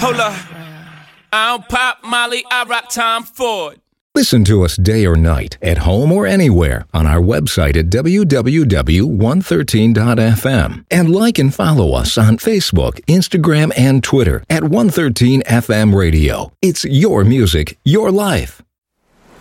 Hold up. I don't pop Molly, I rock Tom Ford. Listen to us day or night, at home or anywhere, on our website at www.113.fm. And like and follow us on Facebook, Instagram, and Twitter at 113FM Radio. It's your music, your life.